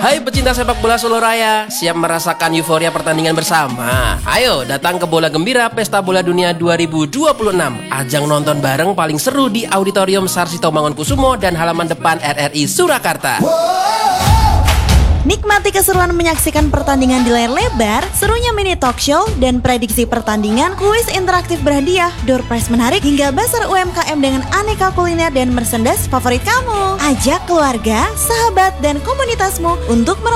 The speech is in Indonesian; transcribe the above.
Hai pecinta sepak bola Solo Raya, siap merasakan euforia pertandingan bersama? Ayo datang ke Bola Gembira Pesta Bola Dunia 2026. Ajang nonton bareng paling seru di Auditorium Sarsito Mangunkusumo dan halaman depan RRI Surakarta. Nikmati keseruan menyaksikan pertandingan di layar lebar, serunya mini talk show, dan prediksi pertandingan, kuis interaktif berhadiah, door prize menarik, hingga bazar UMKM dengan aneka kuliner dan merchandise favorit kamu. Ajak keluarga, sahabat, dan komunitasmu untuk